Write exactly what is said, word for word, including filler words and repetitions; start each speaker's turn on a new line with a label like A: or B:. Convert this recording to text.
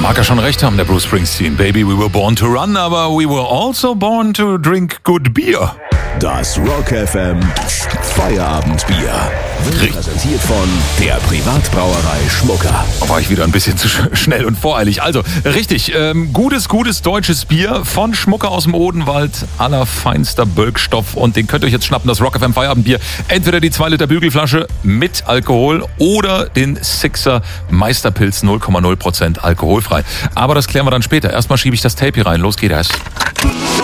A: Mag er schon recht haben, der Bruce Springsteen. Baby, we were born to run, aber we were also born to drink good beer.
B: Das Rock F M Feierabendbier wird präsentiert von der Privatbrauerei Schmucker.
A: War ich wieder ein bisschen zu sch- schnell und voreilig. Also, richtig, ähm, gutes, gutes deutsches Bier von Schmucker aus dem Odenwald, allerfeinster Bölkstoff. Und den könnt ihr euch jetzt schnappen, das Rock F M Feierabendbier. Entweder die zwei Liter Bügelflasche mit Alkohol oder den Sixer Meisterpilz null Komma null Prozent alkoholfrei. Aber das klären wir dann später. Erstmal schiebe ich das Tape hier rein. Los geht es.